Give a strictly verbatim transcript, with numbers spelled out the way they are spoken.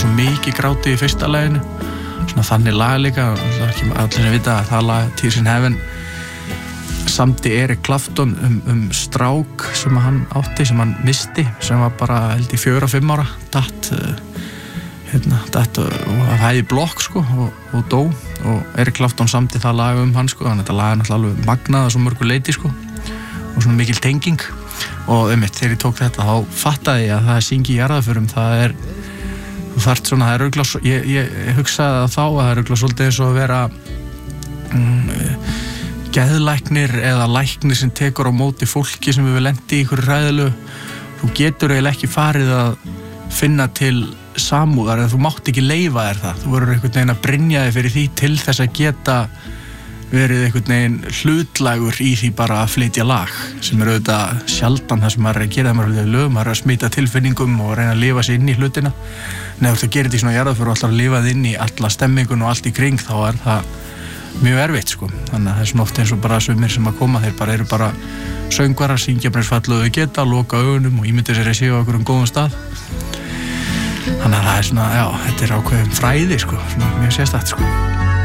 svo mikið grátið í fyrsta laginu, svona þannig lag líka, allir sem vita að það lag Tears in Heaven samdi Eric Clapton um, um strák sem hann átti, sem hann misti, sem var bara held í fjögur og fimm ára, datt hérna, datt og hæði blokk sko og, og dó, og Eric Clapton samdi það lag um hann sko, þannig að þetta lag er náttúrulega alveg magnað og svo mörgu leiti sko, og svona mikil tenging. Og einmitt, þegar ég tók þetta þá fattaði ég að það er syngi í jarðarförum, það er þú þarft svona, það er örugglega, ég, ég hugsaði þá að það er örugglega svolítið eins og að vera um, geðlæknir eða læknir sem tekur á móti fólki sem hefur lent í ykkur ræðilegu. Þú getur eiginlega ekki farið að finna til samúðar, eða þú mátt ekki leyfa þér það, þú verður einhvern veginn að brynja þig fyrir því til þess að geta verið einhvern veginn hlutlægur í því bara að flytja lag, sem er auðvitað sjaldan það sem maður er að gera, maður er að lög, maður er að smita tilfinningum og reyna að lifa sig inn í hlutina. Nei, þú ert að gera þetta í svona jarðarför og alltaf að lifa þig inn í alla stemmingun og allt í kring, þá er það mjög erfitt sko. Þannig að það er svona oft eins og bara sumir sem að koma, þeir bara eru bara söngvarar, syngja bara eins fallega þau geta, loka augunum og ímynda sér að séu á einhverjum góðum stað. Þannig að það er svona, já, þetta er ákveðin fræði sko, svona mjög sérstakt sko.